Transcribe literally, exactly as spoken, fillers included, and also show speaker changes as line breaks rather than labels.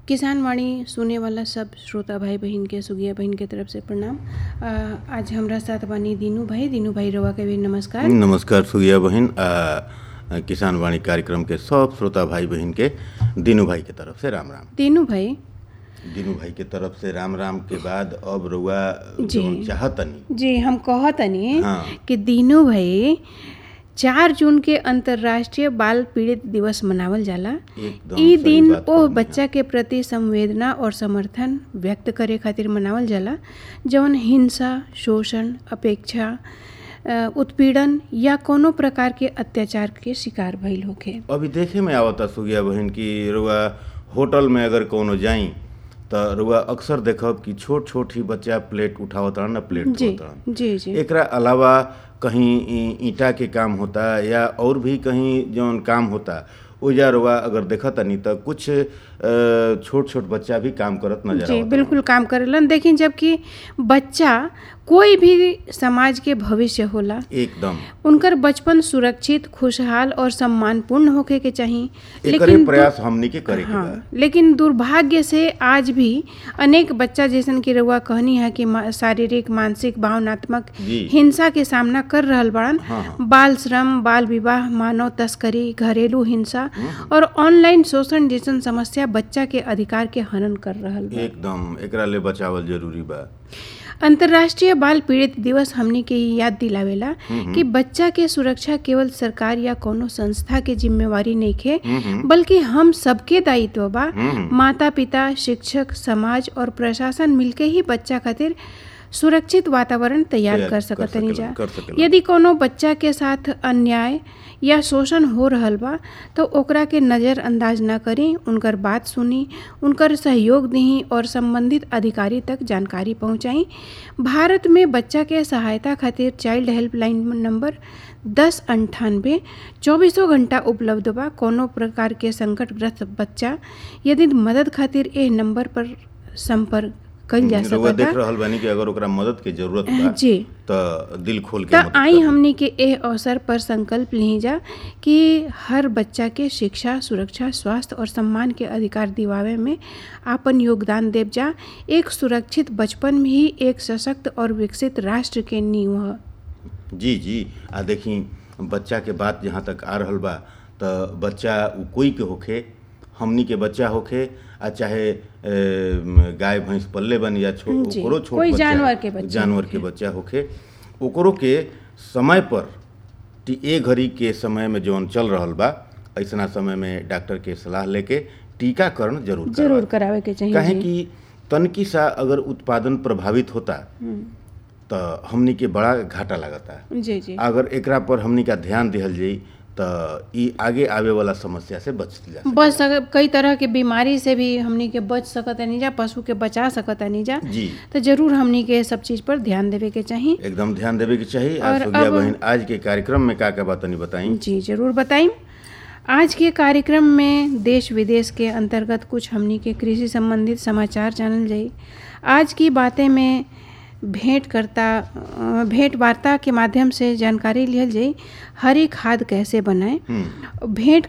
किसान वाणी सुने वाला सब श्रोता भाई बहन के सुगिया बहन के तरफ से प्रणाम। आ, आज हमरा साथ बानी दीनू भाई दीनू भाई रवा के भी नमस्कार।
नमस्कार सुगिया बहन। आ, किसान वाणी कार्यक्रम के सब श्रोता भाई बहन के दीनू भाई के तरफ से राम राम।
दीनू भाई
दीनू भाई के तरफ से राम राम के बाद अब रुआ जौन चाहतनी
जी हम कहतनी
हाँ।
कि दीनू भाई चार जून के अंतर्राष्ट्रीय बाल पीड़ित दिवस मनावल जाला।
एकदम
ई
सही
दिन
बात
ओ
कहनी
बच्चा के प्रति संवेदना और समर्थन व्यक्त करे खातिर मनावल जाला जौन हिंसा, शोषण, अपेक्षा, अ, उत्पीड़न या कोनो प्रकार के अत्याचार के शिकार भइल होखे।
अभी देखे में आवता सुगिया बहन की रुआ होटल में अगर कोनो जाई तो रुआ अक्सर देखब कि छोट छोट ही बच्चा प्लेट उठावत रहन ना प्लेट
जी
धोत रहन।
जी जी
एकरा अलावा कहीं ई- ईंटा के काम होता या और भी कहीं जौन काम होता ओजा रुआ अगर देखत नहीं तो कुछ अ, छोट छोट बच्चा भी काम करत नजर
जी
आवत
बिल्कुल काम करेलन। देखिए जबकि बच्चा कोई भी समाज के भविष्य होला,
एकदम
उनकर बचपन सुरक्षित, खुशहाल और सम्मानपूर्ण होखे के चाहिए।
एकरे प्रयास हमनी के करे के बा।
हाँ, लेकिन दुर्भाग्य से आज भी अनेक बच्चा जैसन की रउआ कहनी है कि मा- शारीरिक, मानसिक, भावनात्मक
जी।
हिंसा के सामना कर रहल बड़न।
हाँ, हाँ।
बाल श्रम, बाल विवाह, मानव तस्करी, घरेलू हिंसा और ऑनलाइन शोषण जैसन समस्या बच्चा के अधिकार के हनन कर रहल बा।
एकदम एकरा ले बचावल जरूरी बा।
अंतर्राष्ट्रीय बाल पीड़ित दिवस हमनी के ई याद दिलावेला कि बच्चा के सुरक्षा केवल सरकार या कोनो संस्था के जिम्मेवारी नइखे, बल्कि हम सबके दायित्व बा। माता पिता, शिक्षक, समाज और प्रशासन मिलके ही बच्चा खातिर सुरक्षित वातावरण तैयार
तैयार
कर
कर
सकतनी जा।
सकेलन, कर सकेलन।
यदि कोनो बच्चा के साथ अन्याय या शोषण हो रहल बा तो ओकरा के नज़रअंदाज ना करी, उनकर बात सुनी, उनकर सहयोग दही और संबंधित अधिकारी तक जानकारी पहुंचाई। भारत में बच्चा के सहायता खातिर चाइल्ड हेल्पलाइन नंबर दस अंठानवे चौबीसों घंटा उपलब्ध बा। कोनो प्रकार के संकटग्रस्त बच्चा यदि मदद खातिर एह नंबर पर संपर्क कइल जा
रउआ देख
सकता।
रहल बानी कि अगर ओकरा मदद के जरूरत बा
जी
तो दिल खोल के
त
मदद
आई
करी।
हमनी के एह अवसर पर संकल्प ली जा कि हर बच्चा के शिक्षा, सुरक्षा, स्वास्थ्य और सम्मान के अधिकार दिवावे में आपन योगदान देव जा। एक सुरक्षित बचपन भी एक सशक्त और विकसित राष्ट्र के नींव ह।
जी जी आ देखी बच्चा के बात जहाँ तक आ रहल बा तो बच्चा उ कोई के होखे, हमनी के बच्चा होखे आ चाहे ए, गाय भैंस पल्ले बन या छो,
जी,
ओकरो छोट
कोई
बच्चा
जानवर के बच्चा
जानवर के बच्चा होखे, ओकरो के समय पर टी ए घड़ी के समय में जौन चल रहल बा ऐसना समय में डॉक्टर के सलाह लेके टीकाकरण जरूर
जरूर
करवा।
करावे के चाहिए
काहे
जी।
कि तनकी सा अगर उत्पादन प्रभावित होता तो हमनी के बड़ा घाटा लगता।
जी जी
अगर एकरा पर हमनी का ध्यान दिहल जाई तो ई आगे आवे वाला समस्या से बच जा सके।
बच सक कई तरह के बीमारी से भी हमनी के बच सकतानी जा, पशु के बचा सकतानी जा।
जी
तो जरूर हमनी के सब चीज पर ध्यान देवे के चाहिए।
एकदम ध्यान देवे के चाहिए।
और
आज सुगिया
अब-
बहन आज के कार्यक्रम में का का बातनी बताई।
जी जरूर बताइम। आज के कार्यक्रम में देश विदेश के अंतर्गत कुछ हमनी के कृषि संबंधित समाचार जानल जाई। आज की बातें में भेंट करता अ, भेंट वार्ता के माध्यम से जानकारी लिहल जाई हरी खाद कैसे बनाएं।
हम्म
भेंट